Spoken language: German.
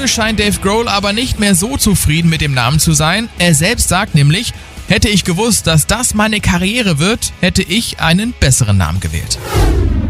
Heute scheint Dave Grohl aber nicht mehr so zufrieden mit dem Namen zu sein. Er selbst sagt nämlich, hätte ich gewusst, dass das meine Karriere wird, hätte ich einen besseren Namen gewählt.